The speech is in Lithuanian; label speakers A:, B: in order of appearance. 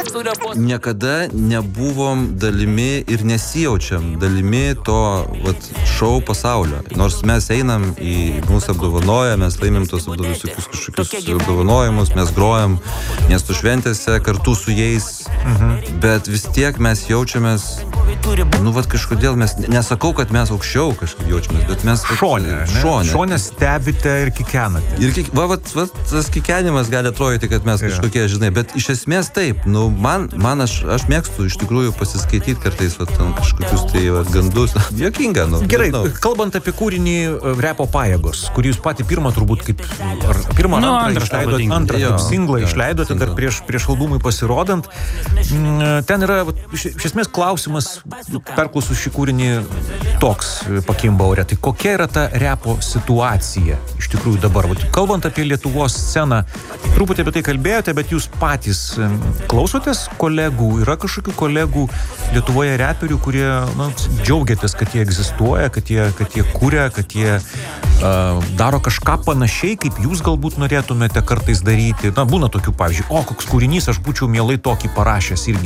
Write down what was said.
A: niekada nebuvom dalimi ir nesijaučiam dalimi to šou pasaulio. Nors mes einam į mūsų apdovanoja, mes laimim tos visokius kažkokius apdovanojimus, mes grojam miestų šventėse kartu su jais, bet vis tiek mes jaučiamės, kažkodėl mes, nesakau, kad mes aukščiau kažkaip jaučiamės, bet mes
B: šone stebite ir kikenate.
A: Ir tas kikenimas gali atrodyti, kad mes kažkokie, žinai, bet iš esmės taip, man aš mėgstu iš tikrųjų pasiskaityti kartais kažkokius tai gandus. Jokinga,
B: Gerai, kalbant apie kūrinį Repo pajėgos, kurį jūs patį pirmą turbūt kaip, ar pirmą, antrą kaip singlą išleidote dar prieš albumui pasirodant. Ten yra, iš esmės klausimas, perklausus šį kūrinį toks pakimba ore. Tai kokia yra ta repo situacija iš tikrųjų dabar? Kalbant apie Lietuvos sceną, truputį apie tai kalbėjote, bet jūs patys klausotės kolegų? Yra kažkokių kolegų Lietuvoje reperių, kurie džiaugiatės, kad jie egzistuoja, kad jie kuria, kad jie daro kažką panašiai, kaip jūs galbūt norėtumėte kartais daryti. Būna tokių, pavyzdžiui, koks kūrinys, aš būčiau mielai tokį parašęs irgi.